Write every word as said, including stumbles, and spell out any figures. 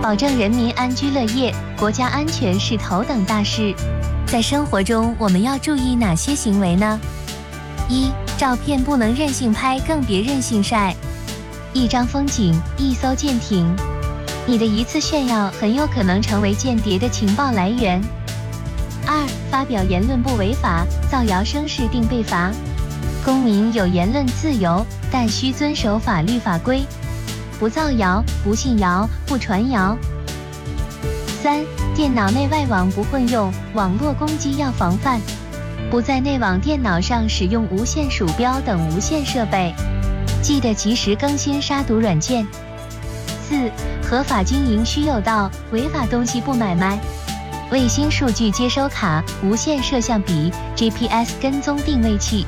保证人民安居乐业，国家安全是头等大事。在生活中，我们要注意哪些行为呢？一、照片不能任性拍，更别任性晒。一张风景，一艘舰艇，你的一次炫耀很有可能成为间谍的情报来源。二、发表言论不违法，造谣生事定被罚。公民有言论自由，但需遵守法律法规，不造谣，不信谣，不传谣。三、电脑内外网不混用，网络攻击要防范，不在内网电脑上使用无线鼠标等无线设备，记得及时更新杀毒软件。四、合法经营需有道，违法东西不买卖。卫星数据接收卡、无线摄像笔、G P S 跟踪定位器、